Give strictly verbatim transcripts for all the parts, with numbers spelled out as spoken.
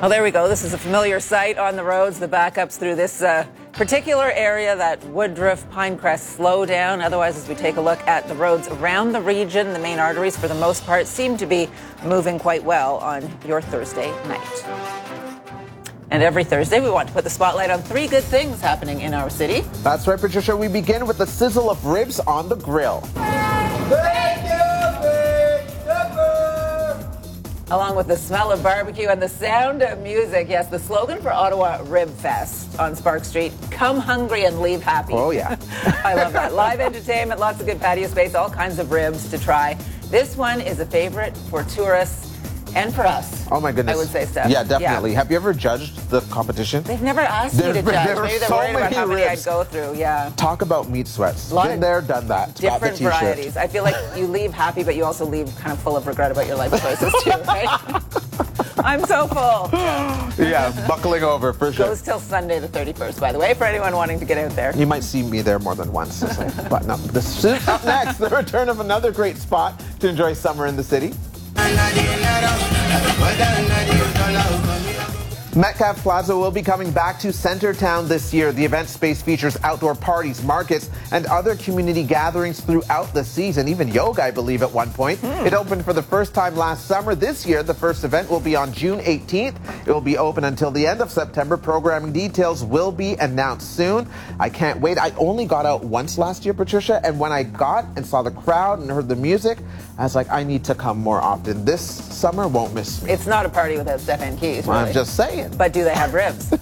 Well, there we go. This is a familiar sight on the roads. The backups through this uh, particular area, that Woodruff Pinecrest slow down. Otherwise, as we take a look at the roads around the region, the main arteries, for the most part, seem to be moving quite well on your Thursday night. And every Thursday, we want to put the spotlight on three good things happening in our city. That's right, Patricia. We begin with the sizzle of ribs on the grill. Thank you, Big Dipper! Along with the smell of barbecue and the sound of music. Yes, the slogan for Ottawa Rib Fest on Spark Street, come hungry and leave happy. Oh, yeah. I love that. Live entertainment, lots of good patio space, all kinds of ribs to try. This one is a favorite for tourists and for us. Oh, my goodness. I would say, Steph. Yeah, definitely. Yeah. Have you ever judged the competition? They've never asked There- you to there judge. are Maybe they're so worried about many how many ribs. I'd go through. Yeah. Talk about meat sweats. Lot Been of there, done that. Got the Different t-shirt. varieties. I feel like you leave happy, but you also leave kind of full of regret about your life choices too, right? I'm so full. Yeah, buckling over for sure. Goes till Sunday the thirty-first, by the way, for anyone wanting to get out there. You might see me there more than once. It's like, but no, this is up next, the return of another great spot to enjoy summer in the city. Metcalf Plaza will be coming back to Centertown this year. The event space features outdoor parties, markets, and other community gatherings throughout the season. Even yoga, I believe, at one point. Mm. It opened for the first time last summer. This year, the first event will be on June eighteenth. It will be open until the end of September. Programming details will be announced soon. I can't wait. I only got out once last year, Patricia, and when I got and saw the crowd and heard the music, I was like, I need to come more often. This summer won't miss me. It's not a party without Stephen Keys, really. I'm just saying. But do they have ribs?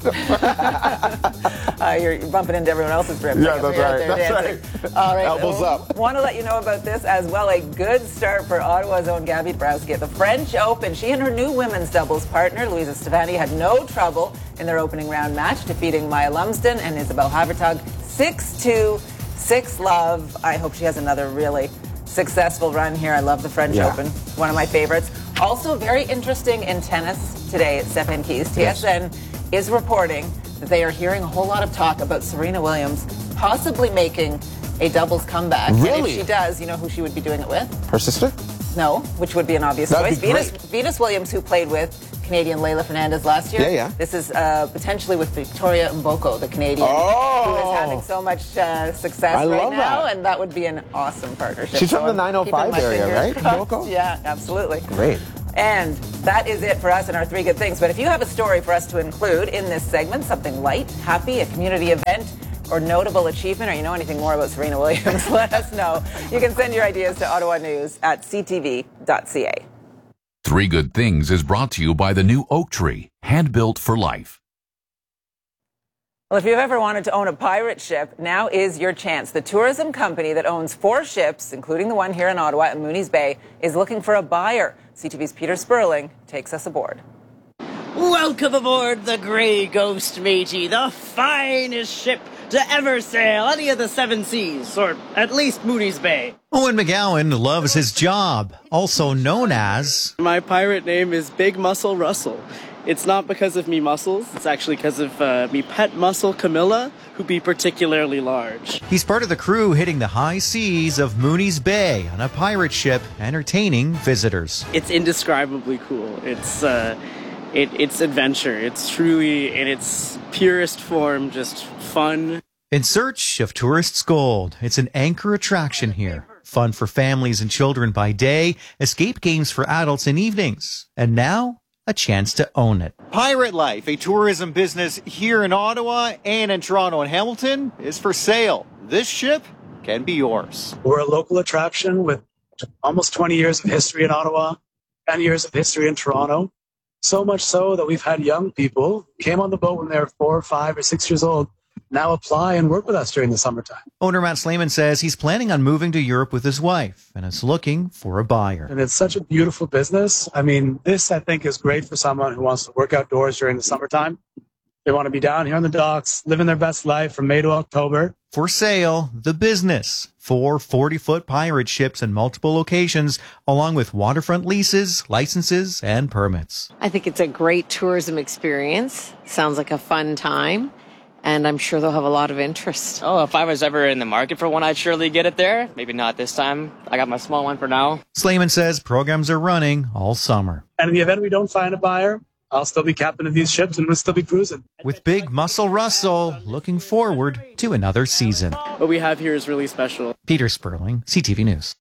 uh, you're, you're bumping into everyone else's ribs. Yeah, that's right. That's right. All right. Elbows up. Want to let you know about this as well. A good start for Ottawa's own Gabby Dabrowski at the French Open. She and her new women's doubles partner, Louisa Stefani, had no trouble in their opening round match, defeating Maya Lumsden and Isabel Havertog six two, six love. I hope she has another really successful run here. I love the French Yeah. Open. One of my favorites. Also very interesting in tennis today at Stephen Keys. T S N yes. is reporting that they are hearing a whole lot of talk about Serena Williams possibly making a doubles comeback. Really? And if she does, you know who she would be doing it with? Her sister? No, which would be an obvious That'd choice. be Venus, great. Venus Williams, who played with Canadian Leylah Fernandez last year. Yeah, yeah. This is uh, potentially with Victoria Mboko, the Canadian, oh. who is having so much uh, success I right love now, that. and that would be an awesome partnership. She's so from the I'm nine oh five keeping my area, fingers right? crossed. Mboko? Yeah, absolutely. Great. And that is it for us and our three good things. But if you have a story for us to include in this segment, something light, happy, a community event, or notable achievement, or you know anything more about Serena Williams, let us know. You can send your ideas to Ottawa News at c t v dot c a. Three Good Things is brought to you by the new Oak Tree, hand-built for life. Well, if you've ever wanted to own a pirate ship, now is your chance. The tourism company that owns four ships, including the one here in Ottawa at Mooney's Bay, is looking for a buyer. C T V's Peter Sperling takes us aboard. Welcome aboard the Grey Ghost, matey, the finest ship to ever sail any of the seven seas, or at least Mooney's Bay. Owen McGowan loves his job, also known as... My pirate name is Big Muscle Russell. It's not because of me muscles, it's actually because of uh, me pet mussel Camilla, who be particularly large. He's part of the crew hitting the high seas of Mooney's Bay on a pirate ship, entertaining visitors. It's indescribably cool. It's uh, it, it's adventure. It's truly, in its purest form, just fun. In search of tourists' gold, it's an anchor attraction here. Fun for families and children by day, escape games for adults in evenings, and now a chance to own it. Pirate Life, a tourism business here in Ottawa and in Toronto and Hamilton, is for sale. This ship can be yours. We're a local attraction with almost twenty years of history in Ottawa, ten years of history in Toronto. So much so that we've had young people came on the boat when they were four, five, or six years old, now apply and work with us during the summertime. Owner Matt Slayman says he's planning on moving to Europe with his wife and is looking for a buyer. And it's such a beautiful business. I mean, this, I think, is great for someone who wants to work outdoors during the summertime. They want to be down here on the docks, living their best life from May to October. For sale, the business. Four forty-foot pirate ships in multiple locations, along with waterfront leases, licenses, and permits. I think it's a great tourism experience. Sounds like a fun time. And I'm sure they'll have a lot of interest. Oh, if I was ever in the market for one, I'd surely get it there. Maybe not this time. I got my small one for now. Slayman says programs are running all summer. And in the event we don't find a buyer, I'll still be captain of these ships and we'll still be cruising. With Big Muscle Russell looking forward to another season. What we have here is really special. Peter Sperling, C T V News.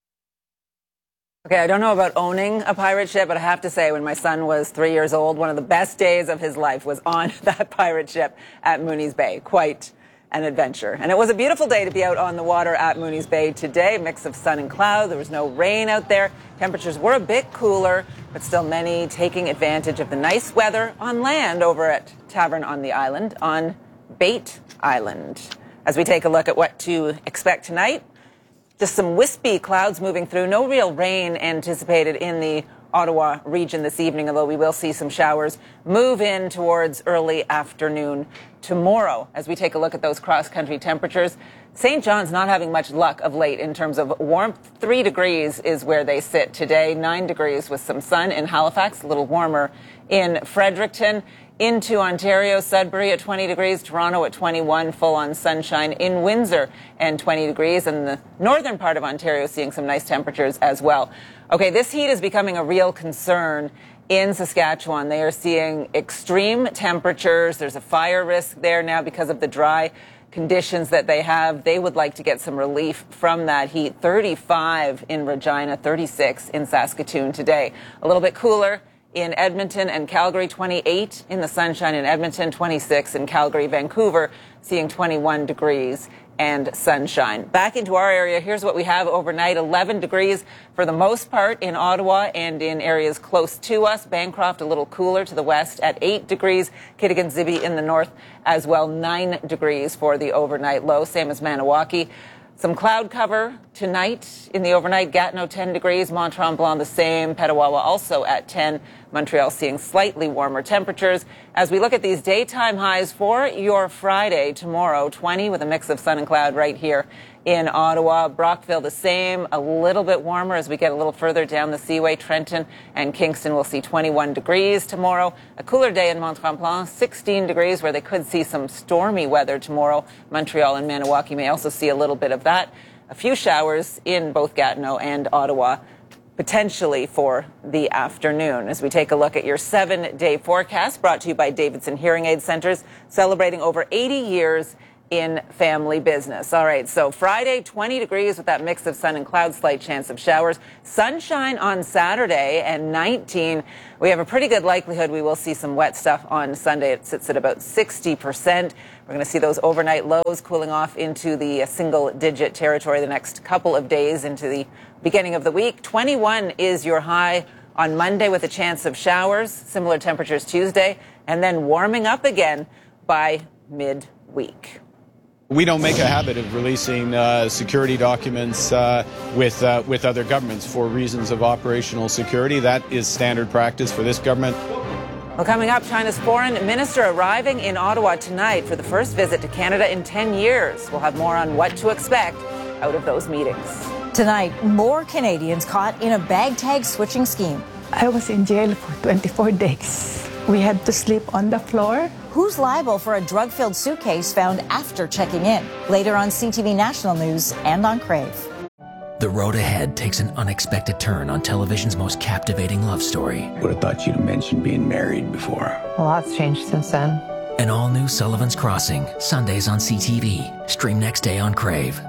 Okay, I don't know about owning a pirate ship, but I have to say, when my son was three years old, one of the best days of his life was on that pirate ship at Mooney's Bay. Quite an adventure. And it was a beautiful day to be out on the water at Mooney's Bay today. Mix of sun and cloud. There was no rain out there. Temperatures were a bit cooler, but still many taking advantage of the nice weather on land over at Tavern on the Island on Bait Island. As we take a look at what to expect tonight, just some wispy clouds moving through. No real rain anticipated in the Ottawa region this evening, although we will see some showers move in towards early afternoon tomorrow. As we take a look at those cross-country temperatures, Saint John's not having much luck of late in terms of warmth. Three degrees is where they sit today. Nine degrees with some sun in Halifax, a little warmer in Fredericton. Into Ontario, Sudbury at twenty degrees, Toronto at twenty-one, full-on sunshine in Windsor and twenty degrees, and the northern part of Ontario seeing some nice temperatures as well. Okay, this heat is becoming a real concern in Saskatchewan. They are seeing extreme temperatures. There's a fire risk there now because of the dry conditions that they have. They would like to get some relief from that heat. thirty-five in Regina, thirty-six in Saskatoon today. A little bit cooler in Edmonton and Calgary, twenty-eight in the sunshine in Edmonton, twenty-six in Calgary. Vancouver seeing twenty-one degrees and sunshine. Back into our area, here's what we have overnight. eleven degrees for the most part in Ottawa and in areas close to us. Bancroft a little cooler to the west at eight degrees. Kitigan-Zibi in the north as well, nine degrees for the overnight low, same as Maniwaki. Some cloud cover tonight in the overnight. Gatineau, ten degrees. Mont-Tremblant, the same. Petawawa also at ten. Montreal seeing slightly warmer temperatures. As we look at these daytime highs for your Friday, tomorrow, twenty with a mix of sun and cloud right here in Ottawa. Brockville, the same. A little bit warmer as we get a little further down the Seaway. Trenton and Kingston will see twenty-one degrees tomorrow. A cooler day in Mont-Tremblant, sixteen degrees, where they could see some stormy weather tomorrow. Montreal and Maniwaki may also see a little bit of that. A few showers in both Gatineau and Ottawa, potentially for the afternoon. As we take a look at your seven-day forecast, brought to you by Davidson Hearing Aid Centers, celebrating over eighty years in family business. All right, so Friday, twenty degrees with that mix of sun and cloud, slight chance of showers. Sunshine on Saturday and nineteen. We have a pretty good likelihood we will see some wet stuff on Sunday. It sits at about sixty percent. We're going to see those overnight lows cooling off into the single-digit territory the next couple of days into the beginning of the week. twenty-one is your high on Monday with a chance of showers. Similar temperatures Tuesday, and then warming up again by midweek. We don't make a habit of releasing uh, security documents uh, with uh, with other governments for reasons of operational security. That is standard practice for this government. Well, coming up, China's foreign minister arriving in Ottawa tonight for the first visit to Canada in ten years. We'll have more on what to expect out of those meetings. Tonight, more Canadians caught in a bag tag switching scheme. I was in jail for twenty-four days. We had to sleep on the floor. Who's liable for a drug-filled suitcase found after checking in? Later on C T V National News and on Crave. The road ahead takes an unexpected turn on television's most captivating love story. Would have thought you'd have mentioned being married before. A lot's changed since then. An all-new Sullivan's Crossing, Sundays on C T V. Stream next day on Crave.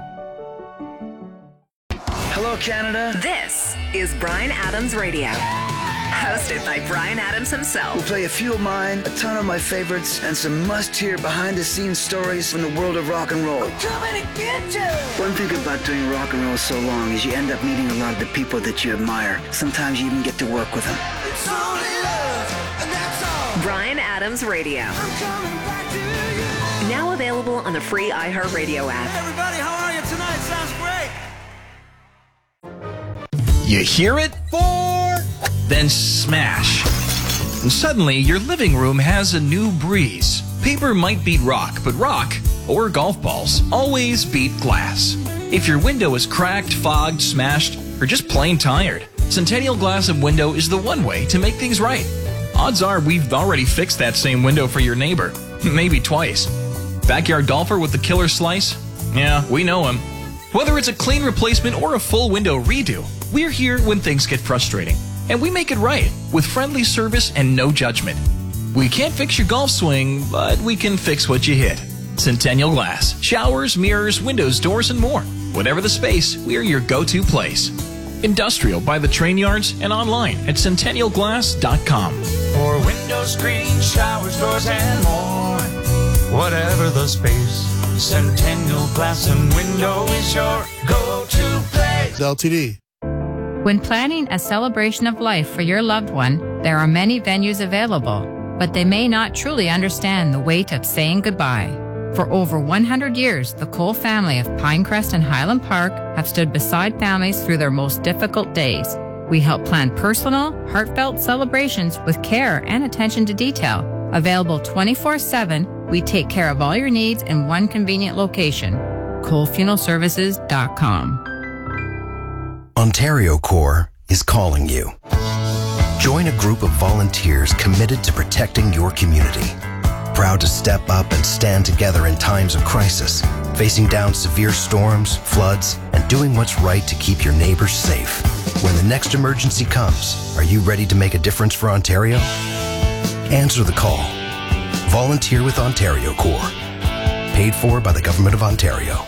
Hello, Canada. This is Bryan Adams Radio. Hosted by Bryan Adams himself. We'll play a few of mine, a ton of my favorites, and some must-hear behind-the-scenes stories from the world of rock and roll. I'm coming to get you! One thing about doing rock and roll so long is you end up meeting a lot of the people that you admire. Sometimes you even get to work with them. It's only love, and that's all. Bryan Adams Radio. I'm coming back to you. Now available on the free iHeartRadio app. Hey everybody, how are you tonight? Sounds great. You hear it? Four! Then smash. And suddenly, your living room has a new breeze. Paper might beat rock, but rock, or golf balls, always beat glass. If your window is cracked, fogged, smashed, or just plain tired, Centennial Glass and Window is the one way to make things right. Odds are we've already fixed that same window for your neighbor. Maybe twice. Backyard golfer with the killer slice? Yeah, we know him. Whether it's a clean replacement or a full window redo, we're here when things get frustrating. And we make it right with friendly service and no judgment. We can't fix your golf swing, but we can fix what you hit. Centennial Glass. Showers, mirrors, windows, doors, and more. Whatever the space, we're your go-to place. Industrial by the train yards and online at centennial glass dot com. For window screens, showers, doors, and more. Whatever the space, Centennial Glass and Window is your go-to place. L T D. When planning a celebration of life for your loved one, there are many venues available, but they may not truly understand the weight of saying goodbye. For over one hundred years, the Cole family of Pinecrest and Highland Park have stood beside families through their most difficult days. We help plan personal, heartfelt celebrations with care and attention to detail. Available twenty-four seven, we take care of all your needs in one convenient location. Cole Funeral Services dot com. Ontario Corps is calling you. Join a group of volunteers committed to protecting your community. Proud to step up and stand together in times of crisis, facing down severe storms, floods, and doing what's right to keep your neighbors safe. When the next emergency comes, are you ready to make a difference for Ontario? Answer the call. Volunteer with Ontario Corps. Paid for by the Government of Ontario.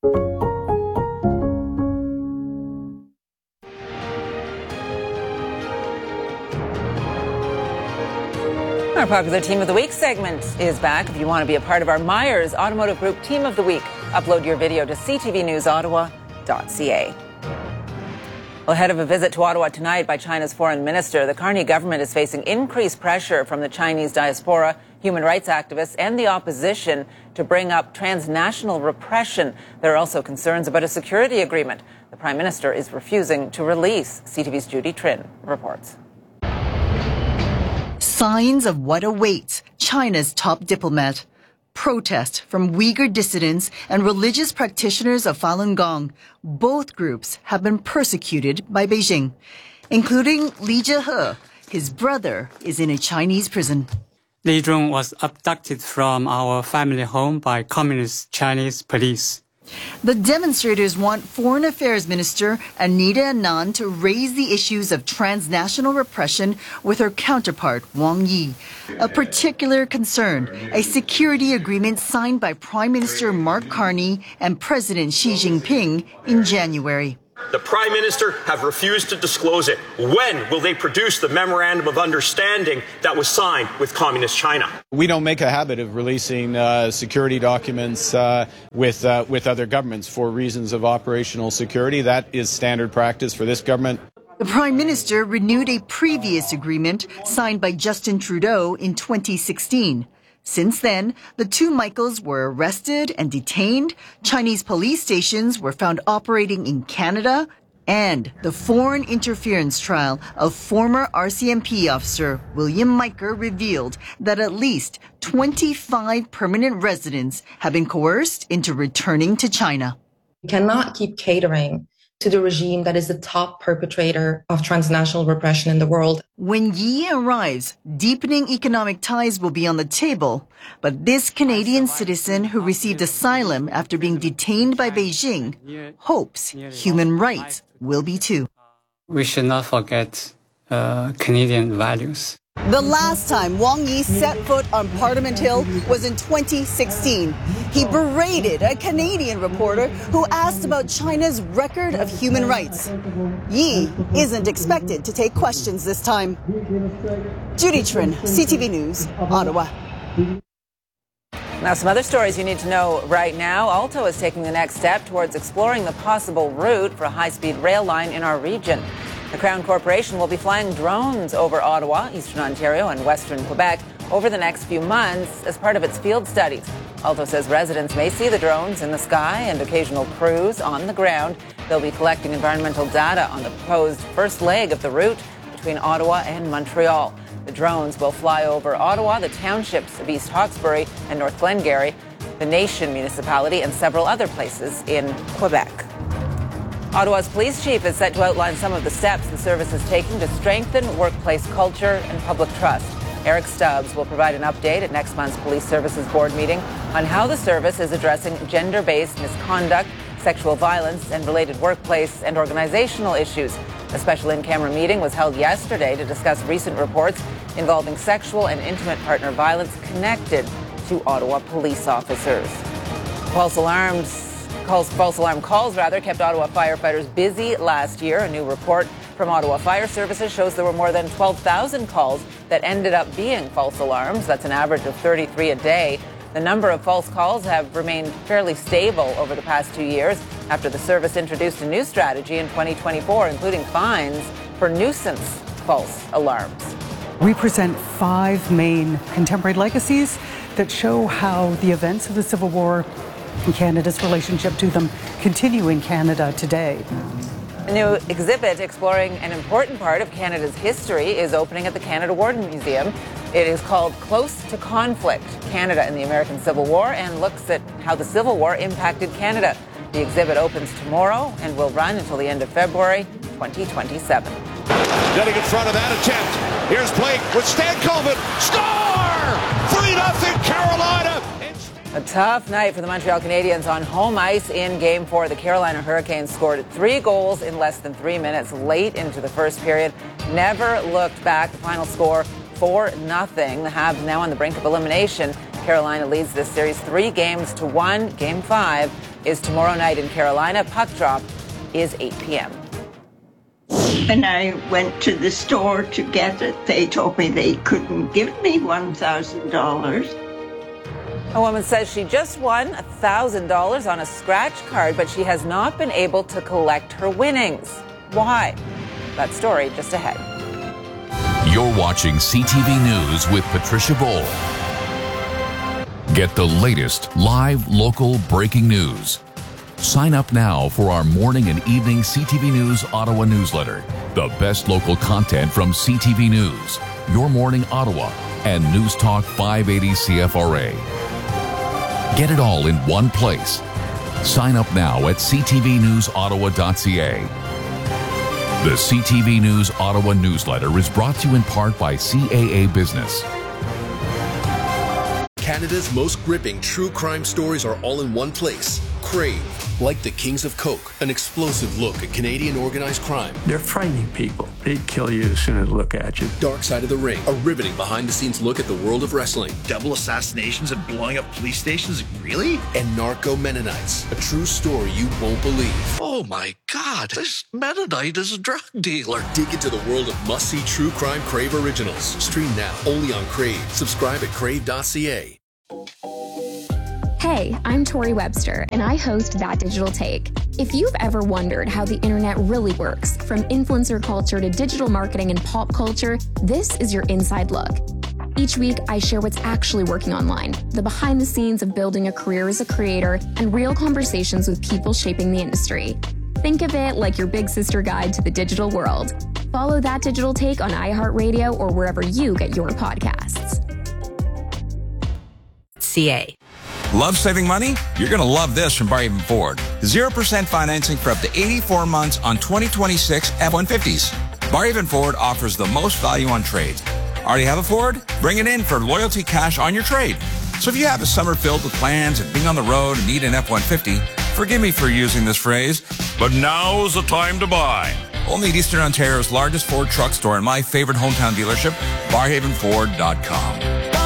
Our popular Team of the Week segment is back. If you want to be a part of our Myers Automotive Group Team of the Week, upload your video to c t v news ottawa dot c a. Well, ahead of a visit to Ottawa tonight by China's foreign minister, the Carney government is facing increased pressure from the Chinese diaspora, human rights activists, and the opposition to bring up transnational repression. There are also concerns about a security agreement the Prime Minister is refusing to release. C T V's Judy Trinh reports. Signs of what awaits China's top diplomat. Protest from Uyghur dissidents and religious practitioners of Falun Gong. Both groups have been persecuted by Beijing, including Li Zhehe. His brother is in a Chinese prison. Li Zhong was abducted from our family home by communist Chinese police. The demonstrators want Foreign Affairs Minister Anita Anand to raise the issues of transnational repression with her counterpart, Wang Yi. A particular concern, a security agreement signed by Prime Minister Mark Carney and President Xi Jinping in January. The Prime Minister have refused to disclose it. When will they produce the Memorandum of Understanding that was signed with Communist China? We don't make a habit of releasing uh, security documents uh, with, uh, with other governments for reasons of operational security. That is standard practice for this government. The Prime Minister renewed a previous agreement signed by Justin Trudeau in twenty sixteen. Since then, the two Michaels were arrested and detained, Chinese police stations were found operating in Canada, and the foreign interference trial of former R C M P officer William Miker revealed that at least twenty-five permanent residents have been coerced into returning to China. We cannot keep catering to the regime that is the top perpetrator of transnational repression in the world. When Yi arrives, deepening economic ties will be on the table. But this Canadian citizen who received asylum after being detained by Beijing hopes human rights will be too. We should not forget uh, Canadian values. The last time Wang Yi set foot on Parliament Hill was in twenty sixteen. He berated a Canadian reporter who asked about China's record of human rights. Yi isn't expected to take questions this time. Judy Trinh, C T V News, Ottawa. Now, some other stories you need to know right now. Alto is taking the next step towards exploring the possible route for a high-speed rail line in our region. The Crown Corporation will be flying drones over Ottawa, Eastern Ontario, and Western Quebec over the next few months as part of its field studies. Alto says residents may see the drones in the sky and occasional crews on the ground. They'll be collecting environmental data on the proposed first leg of the route between Ottawa and Montreal. The drones will fly over Ottawa, the townships of East Hawkesbury and North Glengarry, the Nation municipality, and several other places in Quebec. Ottawa's police chief is set to outline some of the steps the service is taking to strengthen workplace culture and public trust. Eric Stubbs will provide an update at next month's Police Services Board meeting on how the service is addressing gender-based misconduct, sexual violence, and related workplace and organizational issues. A special in-camera meeting was held yesterday to discuss recent reports involving sexual and intimate partner violence connected to Ottawa police officers. False alarms, calls, false alarm calls rather, kept Ottawa firefighters busy last year. A new report from Ottawa Fire Services shows there were more than twelve thousand calls that ended up being false alarms. That's an average of thirty-three a day. The number of false calls have remained fairly stable over the past two years after the service introduced a new strategy in twenty twenty-four, including fines for nuisance false alarms. We present five main contemporary legacies that show how the events of the Civil War and Canada's relationship to them continue in Canada today. A new exhibit exploring an important part of Canada's history is opening at the Canada War Museum. It is called Close to Conflict, Canada and the American Civil War, and looks at how the Civil War impacted Canada. The exhibit opens tomorrow and will run until the end of February twenty twenty-seven. Getting in front of that attempt. Here's Blake with Stankoven. Score! three nothing Carolina! A tough night for the Montreal Canadiens on home ice in Game four. The Carolina Hurricanes scored three goals in less than three minutes late into the first period. Never looked back. The final score, four nothing. The Habs now on the brink of elimination. Carolina leads this series three games to one. Game five is tomorrow night in Carolina. Puck drop is eight p.m. When I went to the store to get it, they told me they couldn't give me one thousand dollars. A woman says she just won one thousand dollars on a scratch card, but she has not been able to collect her winnings. Why? That story just ahead. You're watching C T V News with Patricia Bowl. Get the latest live local breaking news. Sign up now for our morning and evening C T V News Ottawa newsletter. The best local content from C T V News, Your Morning Ottawa, and News Talk five eighty C F R A. Get it all in one place. Sign up now at c t v news ottawa dot c a. The C T V News Ottawa newsletter is brought to you in part by C A A Business. Canada's most gripping true crime stories are all in one place. Crave. Like the Kings of Coke, an explosive look at Canadian organized crime. They're frightening people. They'd kill you as soon as they look at you. Dark Side of the Ring, a riveting behind-the-scenes look at the world of wrestling. Double assassinations and blowing up police stations? Really? And Narco Mennonites, a true story you won't believe. Oh my God, this Mennonite is a drug dealer. Dig into the world of must-see true crime Crave originals. Stream now, only on Crave. Subscribe at crave dot c a. Hey, I'm Tori Webster, and I host That Digital Take. If you've ever wondered how the internet really works, from influencer culture to digital marketing and pop culture, this is your inside look. Each week, I share what's actually working online, the behind the scenes of building a career as a creator, and real conversations with people shaping the industry. Think of it like your big sister guide to the digital world. Follow That Digital Take on iHeartRadio or wherever you get your podcasts. C A. Love saving money? You're going to love this from Barhaven Ford. zero percent financing for up to eighty-four months on twenty twenty-six F one fifties. Barhaven Ford offers the most value on trades. Already have a Ford? Bring it in for loyalty cash on your trade. So if you have a summer filled with plans and being on the road and need an F one fifty, forgive me for using this phrase, but now's the time to buy. Only at Eastern Ontario's largest Ford truck store and my favorite hometown dealership, barhaven ford dot com.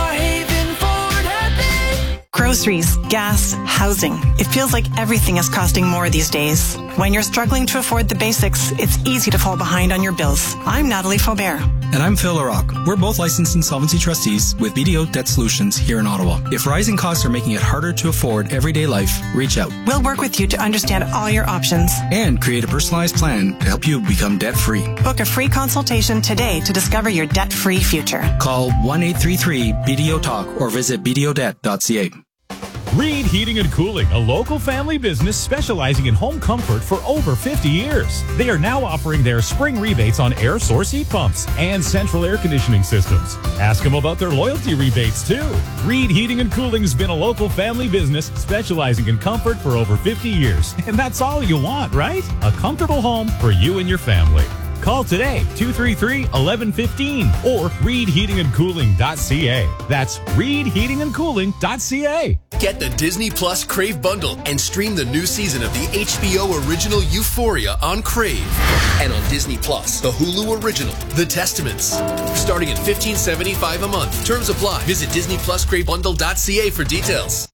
Groceries, gas, housing. It feels like everything is costing more these days. When you're struggling to afford the basics, it's easy to fall behind on your bills. I'm Natalie Faubert. And I'm Phil LaRocque. We're both licensed insolvency trustees with B D O Debt Solutions here in Ottawa. If rising costs are making it harder to afford everyday life, reach out. We'll work with you to understand all your options and create a personalized plan to help you become debt-free. Book a free consultation today to discover your debt-free future. Call one eight three three B D O Talk or visit b d o debt dot c a. Reed Heating and Cooling, a local family business specializing in home comfort for over fifty years. They are now offering their spring rebates on air source heat pumps and central air conditioning systems. Ask them about their loyalty rebates, too. Reed Heating and Cooling has been a local family business specializing in comfort for over fifty years. And that's all you want, right? A comfortable home for you and your family. Call today, two three three, one one one five or reed heating and cooling dot c a. That's reed heating and cooling dot c a. Get the Disney Plus Crave bundle and stream the new season of the H B O original Euphoria on Crave. And on Disney Plus, the Hulu original, The Testaments. Starting at fifteen seventy-five a month. Terms apply. Visit disney plus crave bundle dot c a for details.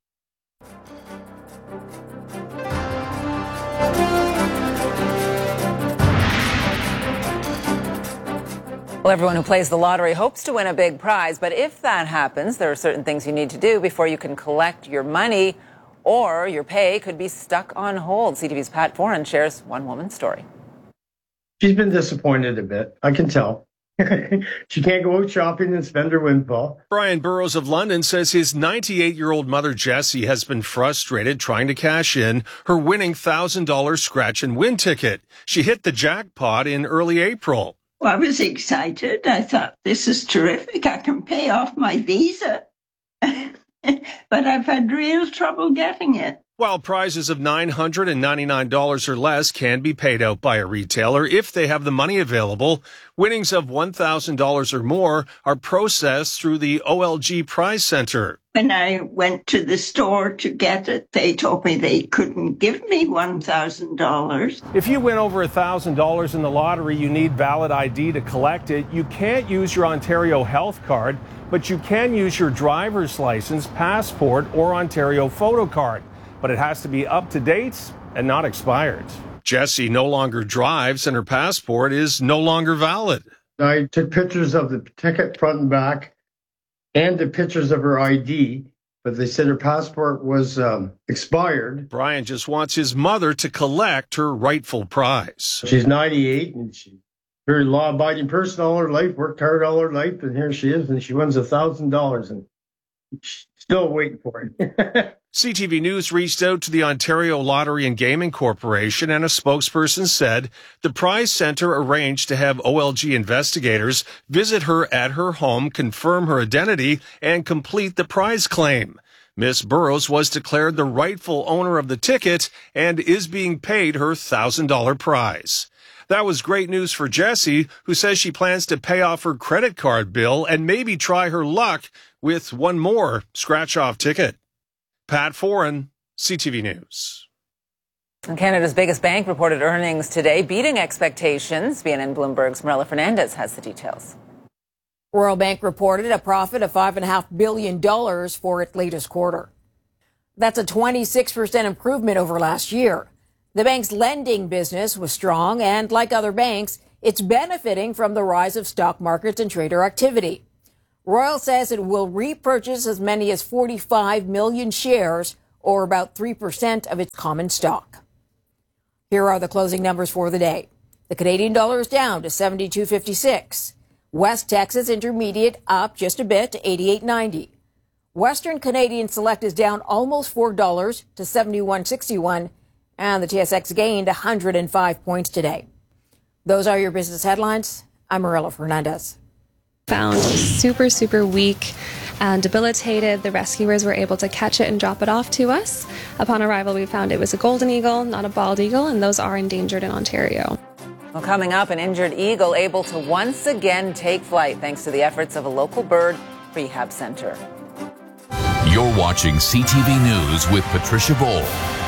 Well, everyone who plays the lottery hopes to win a big prize, but if that happens, there are certain things you need to do before you can collect your money, or your pay could be stuck on hold. C T V's Pat Foran shares one woman's story. She's been disappointed a bit, I can tell. She can't go out shopping and spend her windfall. Brian Burrows of London says his ninety-eight-year-old mother, Jessie, has been frustrated trying to cash in her winning one thousand dollars scratch and win ticket. She hit the jackpot in early April. Well, I was excited. I thought, this is terrific. I can pay off my Visa. But I've had real trouble getting it. While prizes of nine hundred ninety-nine dollars or less can be paid out by a retailer if they have the money available, winnings of one thousand dollars or more are processed through the O L G Prize Center. When I went to the store to get it, they told me they couldn't give me one thousand dollars. If you win over one thousand dollars in the lottery, you need valid I D to collect it. You can't use your Ontario health card, but you can use your driver's license, passport, or Ontario photo card. But it has to be up to date and not expired. Jessie no longer drives and her passport is no longer valid. I took pictures of the ticket front and back and the pictures of her I D, but they said her passport was um, expired. Brian just wants his mother to collect her rightful prize. She's ninety-eight and she's a very law-abiding person all her life, worked hard all her life, and here she is, and she wins one thousand dollars and she's still waiting for it. C T V News reached out to the Ontario Lottery and Gaming Corporation, and a spokesperson said the prize center arranged to have O L G investigators visit her at her home, confirm her identity, and complete the prize claim. Miss Burrows was declared the rightful owner of the ticket and is being paid her one thousand dollars prize. That was great news for Jessie, who says she plans to pay off her credit card bill and maybe try her luck with one more scratch-off ticket. Pat Foran, C T V News. And Canada's biggest bank reported earnings today, beating expectations. B N N Bloomberg's Marilla Fernandez has the details. Royal Bank reported a profit of five point five billion dollars for its latest quarter. That's a twenty-six percent improvement over last year. The bank's lending business was strong, and like other banks, it's benefiting from the rise of stock markets and trader activity. Royal says it will repurchase as many as forty-five million shares, or about three percent of its common stock. Here are the closing numbers for the day. The Canadian dollar is down to seventy-two fifty-six. West Texas Intermediate up just a bit to eighty-eight ninety. Western Canadian Select is down almost four dollars to seventy-one sixty-one. And the T S X gained one hundred five points today. Those are your business headlines. I'm Marilla Fernandez. Found super, super weak and debilitated. The rescuers were able to catch it and drop it off to us. Upon arrival, we found it was a golden eagle, not a bald eagle, and those are endangered in Ontario. Well, coming up, an injured eagle able to once again take flight thanks to the efforts of a local bird rehab center. You're watching C T V News with Patricia Bowl.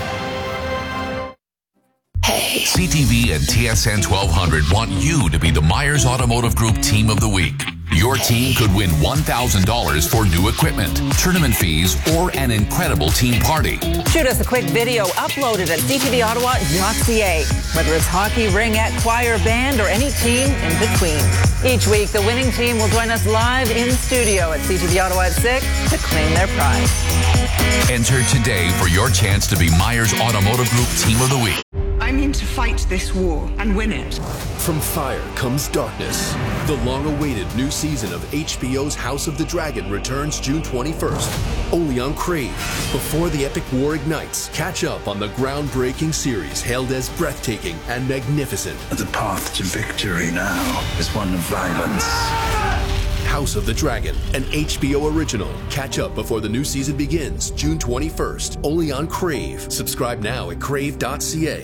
Hey. C T V and T S N twelve hundred want you to be the Myers Automotive Group Team of the Week. Your team could win one thousand dollars for new equipment, tournament fees, or an incredible team party. Shoot us a quick video uploaded at c t v ottawa dot c a. Whether it's hockey, ringette, choir, band, or any team in between. Each week, the winning team will join us live in studio at C T V Ottawa at six to claim their prize. Enter today for your chance to be Myers Automotive Group Team of the Week. I'm in to fight this war and win it. From fire comes darkness. The long-awaited new season of H B O's House of the Dragon returns June twenty-first, only on Crave. Before the epic war ignites, catch up on the groundbreaking series hailed as breathtaking and magnificent. The path to victory now is one of violence. House of the Dragon, an H B O original. Catch up before the new season begins June twenty-first, only on Crave. Subscribe now at crave dot c a.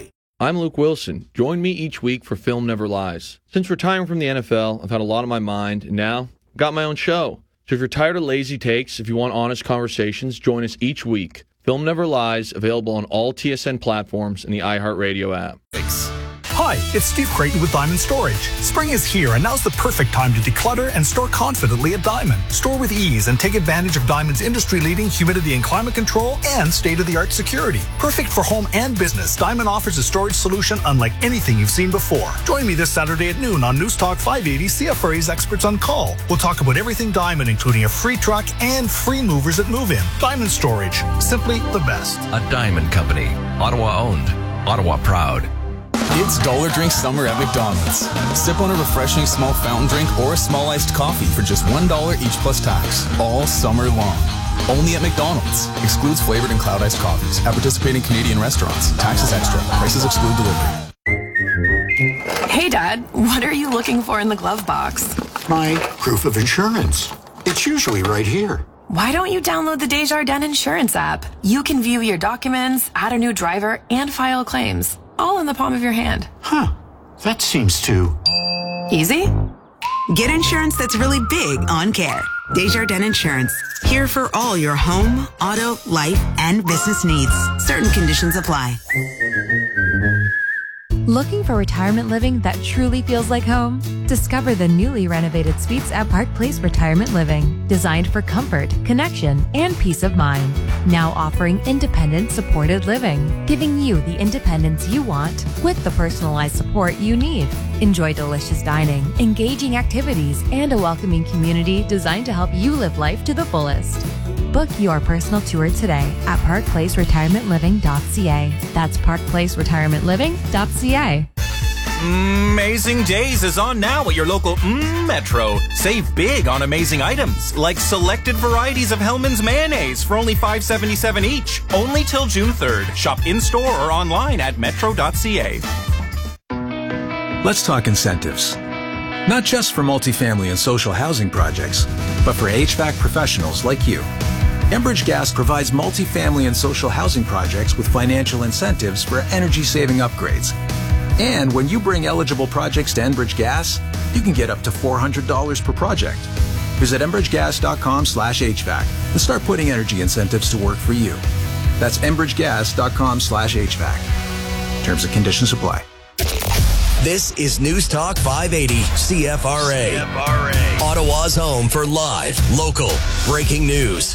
I'm Luke Wilson. Join me each week for Film Never Lies. Since retiring from the N F L, I've had a lot on my mind, and now I've got my own show. So if you're tired of lazy takes, if you want honest conversations, join us each week. Film Never Lies, available on all T S N platforms and the iHeartRadio app. Thanks. Hi, it's Steve Creighton with Diamond Storage. Spring is here, and now's the perfect time to declutter and store confidently at Diamond. Store with ease and take advantage of Diamond's industry-leading humidity and climate control and state-of-the-art security. Perfect for home and business, Diamond offers a storage solution unlike anything you've seen before. Join me this Saturday at noon on News Talk five eighty, C F R A's Experts on Call. We'll talk about everything Diamond, including a free truck and free movers at move-in. Diamond Storage, simply the best. A Diamond Company. Ottawa-owned. Ottawa proud. It's Dollar Drink Summer at McDonald's. Sip on a refreshing small fountain drink or a small iced coffee for just one dollar each plus tax, all summer long. Only at McDonald's. Excludes flavored and cloud iced coffees at participating Canadian restaurants. Taxes extra. Prices exclude delivery. Hey, Dad, what are you looking for in the glove box? My proof of insurance. It's usually right here. Why don't you download the Desjardins Insurance app? You can view your documents, add a new driver, and file claims. All in the palm of your hand. Huh. That seems too... easy? Get insurance that's really big on care. Desjardins Insurance. Here for all your home, auto, life, and business needs. Certain conditions apply. Looking for retirement living that truly feels like home? Discover the newly renovated suites at Park Place Retirement Living, designed for comfort, connection, and peace of mind. Now offering independent supported living, giving you the independence you want with the personalized support you need. Enjoy delicious dining, engaging activities, and a welcoming community designed to help you live life to the fullest. Book your personal tour today at park place retirement living dot c a. That's park place retirement living dot c a. Amazing Days is on now at your local mm, Metro. Save big on amazing items, like selected varieties of Hellmann's mayonnaise for only five seventy-seven each. Only till June third. Shop in-store or online at metro dot c a. Let's talk incentives. Not just for multifamily and social housing projects, but for H V A C professionals like you. Enbridge Gas provides multifamily and social housing projects with financial incentives for energy-saving upgrades. And when you bring eligible projects to Enbridge Gas, you can get up to four hundred dollars per project. Visit enbridge gas dot com slash H V A C and start putting energy incentives to work for you. That's enbridge gas dot com slash H V A C. Terms and conditions apply. This is News Talk five eighty C F R A. C F R A. Ottawa's home for live, local, breaking news.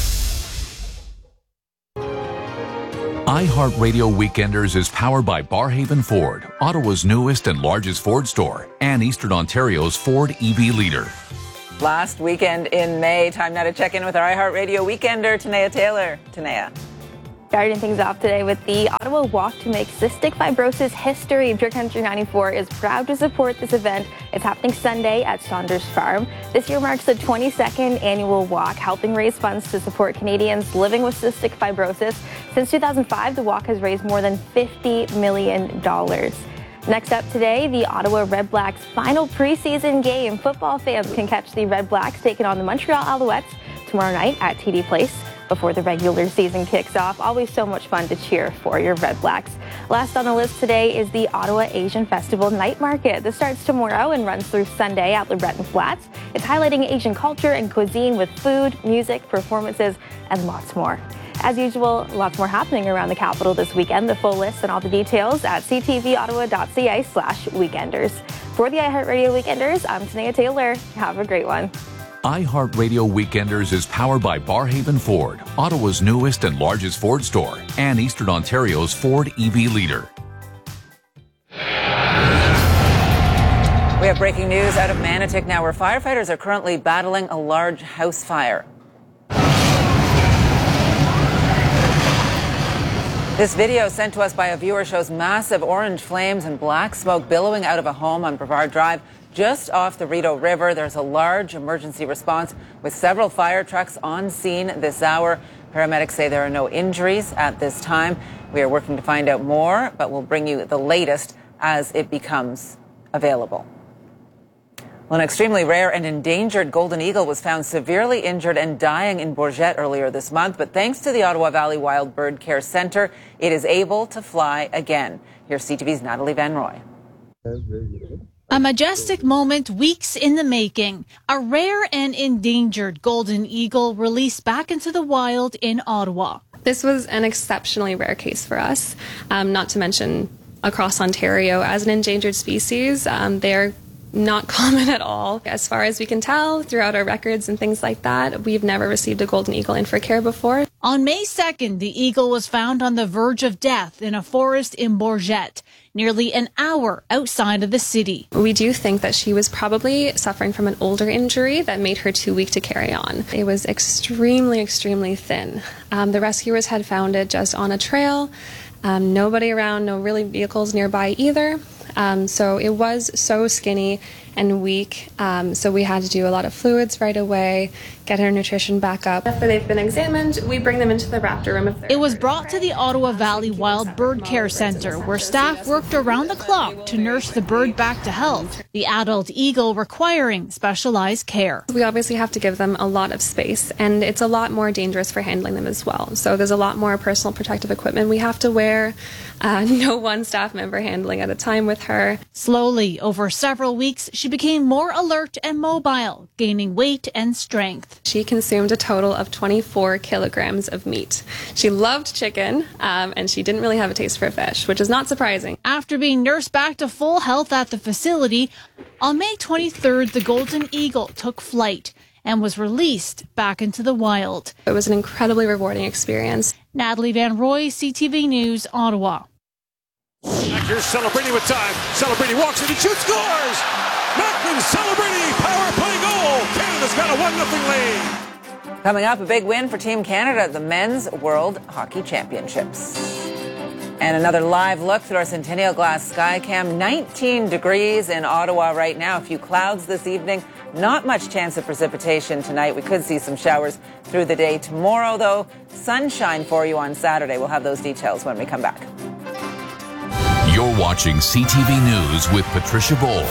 iHeartRadio Weekenders is powered by Barhaven Ford, Ottawa's newest and largest Ford store, and Eastern Ontario's Ford E V leader. Last weekend in May, time now to check in with our iHeartRadio Weekender, Tanea Taylor. Tanea. Starting things off today with the Ottawa Walk to Make Cystic Fibrosis History. Pure Country ninety-four is proud to support this event. It's happening Sunday at Saunders Farm. This year marks the twenty-second annual walk, helping raise funds to support Canadians living with cystic fibrosis. Since two thousand five, the walk has raised more than fifty million dollars. Next up today, the Ottawa Red Blacks' final preseason game. Football fans can catch the Red Blacks taking on the Montreal Alouettes tomorrow night at T D Place. Before the regular season kicks off. Always so much fun to cheer for your Red Blacks. Last on the list today is the Ottawa Asian Festival Night Market. This starts tomorrow and runs through Sunday at LeBreton Flats. It's highlighting Asian culture and cuisine with food, music, performances, and lots more. As usual, lots more happening around the capital this weekend. The full list and all the details at c t v ottawa dot c a slash weekenders. For the iHeartRadio Weekenders, I'm Tanea Taylor. Have a great one. iHeartRadio Weekenders is powered by Barhaven Ford, Ottawa's newest and largest Ford store, and Eastern Ontario's Ford E V leader. We have breaking news out of Manotick now, where firefighters are currently battling a large house fire. This video sent to us by a viewer shows massive orange flames and black smoke billowing out of a home on Brevard Drive. Just off the Rideau River, there's a large emergency response with several fire trucks on scene this hour. Paramedics say there are no injuries at this time. We are working to find out more, but we'll bring you the latest as it becomes available. Well, an extremely rare and endangered golden eagle was found severely injured and dying in Bourget earlier this month. But thanks to the Ottawa Valley Wild Bird Care Centre, it is able to fly again. Here's C T V's Natalie Van Roy. A majestic moment weeks in the making. A rare and endangered golden eagle released back into the wild in Ottawa. This was an exceptionally rare case for us, um, not to mention across Ontario. As an endangered species, um, they're not common at all. As far as we can tell, throughout our records and things like that, we've never received a golden eagle in for care before. On May second, the eagle was found on the verge of death in a forest in Bourget, nearly an hour outside of the city. We do think that she was probably suffering from an older injury that made her too weak to carry on. It was extremely, extremely thin. Um, the rescuers had found it just on a trail. Um, nobody around, no really vehicles nearby either. Um, so it was so skinny and weak. Um, so we had to do a lot of fluids right away, get her nutrition back up. After they've been examined, we bring them into the raptor room. If it was brought to the Ottawa Valley Wild Bird Care Centre, where staff worked around the clock to nurse the bird back to health, the adult eagle requiring specialized care. We obviously have to give them a lot of space, and it's a lot more dangerous for handling them as well. So there's a lot more personal protective equipment we have to wear. Uh, no one staff member handling at a time with her. Slowly, over several weeks, she became more alert and mobile, gaining weight and strength. She consumed a total of twenty-four kilograms of meat. She loved chicken, um, and she didn't really have a taste for fish, which is not surprising. After being nursed back to full health at the facility, on May twenty-third, the golden eagle took flight and was released back into the wild. It was an incredibly rewarding experience. Natalie Van Roy, C T V News, Ottawa. Back here's Celebrini with time. Celebrini walks in and shoots, scores! Macklin Celebrini, power play goal! Canada's got a one nothing lead. Coming up, a big win for Team Canada at the Men's World Hockey Championships. And another live look through our Centennial Glass Skycam. nineteen degrees in Ottawa right now. A few clouds this evening. Not much chance of precipitation tonight. We could see some showers through the day. Tomorrow, though, sunshine for you on Saturday. We'll have those details when we come back. You're watching C T V News with Patricia Bowl.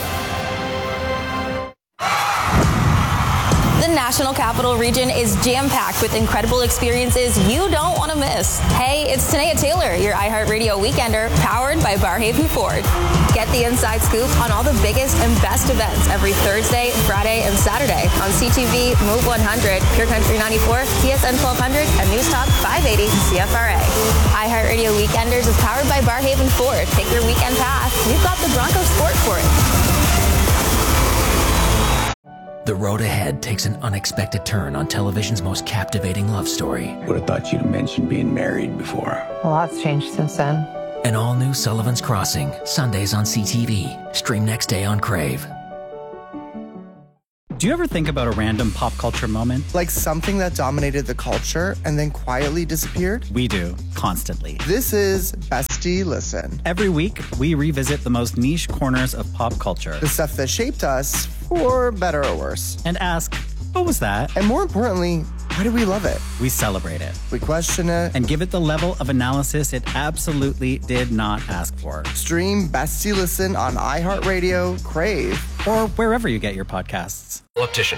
The National Capital Region is jam-packed with incredible experiences you don't want to miss. Hey, it's Tanea Taylor, your iHeartRadio Weekender, powered by Barrhaven Ford. Get the inside scoop on all the biggest and best events every Thursday, Friday, and Saturday on C T V, Move one hundred, Pure Country ninety-four, T S N twelve hundred, and News Talk five eighty C F R A. iHeartRadio Weekenders is powered by Barrhaven Ford. Take your weekend path. We've got the Bronco Sport for it. The road ahead takes an unexpected turn on television's most captivating love story. Would have thought you'd mentioned being married before. A lot's changed since then. An all-new Sullivan's Crossing, Sundays on C T V. Stream next day on Crave. Do you ever think about a random pop culture moment? Like something that dominated the culture and then quietly disappeared? We do, constantly. This is Bestie Listen. Every week, we revisit the most niche corners of pop culture. The stuff that shaped us, for better or worse. And ask, what was that? And more importantly, why do we love it? We celebrate it. We question it. And give it the level of analysis it absolutely did not ask for. Stream Bestie Listen on iHeartRadio, Crave, or wherever you get your podcasts. Optician.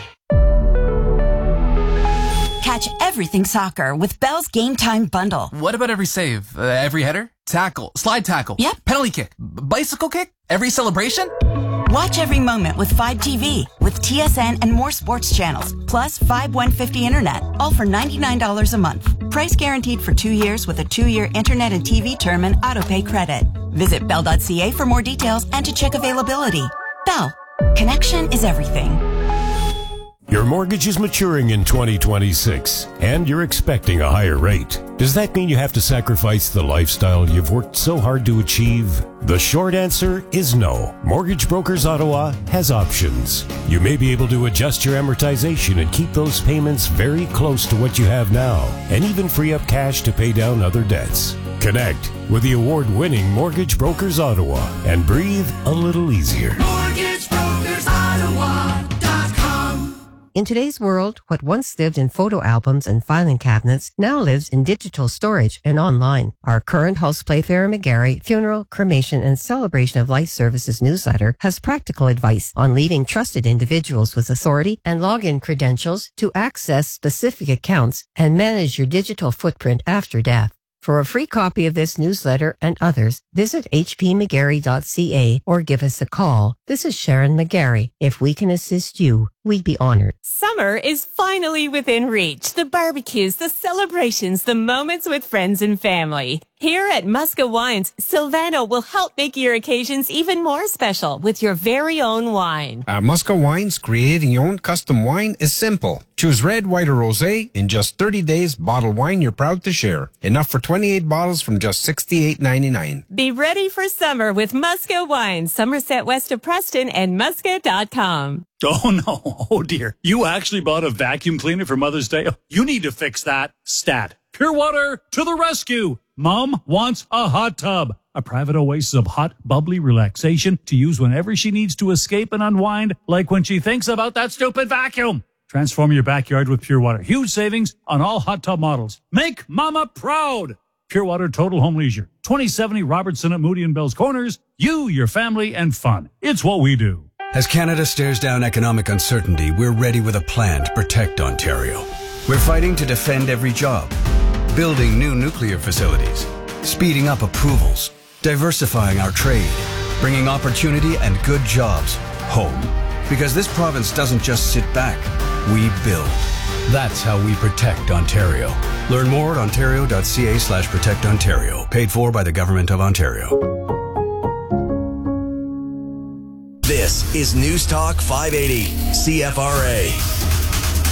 Catch everything soccer with Bell's Game Time Bundle. What about every save? Uh, every header? Tackle? Slide tackle? Yep. Penalty kick? B- bicycle kick? Every celebration? Watch every moment with Fibe T V, with T S N and more sports channels, plus Fibe one fifty Internet, all for ninety-nine dollars a month. Price guaranteed for two years with a two-year Internet and T V term and autopay credit. Visit bell dot c a for more details and to check availability. Bell. Connection is everything. Your mortgage is maturing in twenty twenty-six, and you're expecting a higher rate. Does that mean you have to sacrifice the lifestyle you've worked so hard to achieve? The short answer is no. Mortgage Brokers Ottawa has options. You may be able to adjust your amortization and keep those payments very close to what you have now, and even free up cash to pay down other debts. Connect with the award-winning Mortgage Brokers Ottawa and breathe a little easier. Mortgage Brokers Ottawa dot com. In today's world, what once lived in photo albums and filing cabinets now lives in digital storage and online. Our current House Playfair McGarry Funeral, Cremation, and Celebration of Life Services newsletter has practical advice on leaving trusted individuals with authority and login credentials to access specific accounts and manage your digital footprint after death. For a free copy of this newsletter and others, visit h p mcgarry dot c a or give us a call. This is Sharon McGarry. If we can assist you, we'd be honored. Summer is finally within reach. The barbecues, the celebrations, the moments with friends and family. Here at Musca Wines, Silvano will help make your occasions even more special with your very own wine. At Musca Wines, creating your own custom wine is simple. Choose red, white, or rosé. In just thirty days, bottle wine you're proud to share. Enough for twenty-eight bottles from just sixty-eight ninety-nine. Be ready for summer with Musca Wines, Somerset West of Preston, and musca dot com. Oh, no. Oh, dear. You actually bought a vacuum cleaner for Mother's Day? You need to fix that. Stat. Pure Water to the rescue. Mom wants a hot tub. A private oasis of hot, bubbly relaxation to use whenever she needs to escape and unwind, like when she thinks about that stupid vacuum. Transform your backyard with Pure Water. Huge savings on all hot tub models. Make Mama proud. Pure Water Total Home Leisure. twenty seventy Robertson at Moody and Bell's Corners. You, your family, and fun. It's what we do. As Canada stares down economic uncertainty, we're ready with a plan to protect Ontario. We're fighting to defend every job, building new nuclear facilities, speeding up approvals, diversifying our trade, bringing opportunity and good jobs home. Because this province doesn't just sit back, we build. That's how we protect Ontario. Learn more at ontario dot c a slash protect ontario. Paid for by the Government of Ontario. This is News Talk five eighty, C F R A.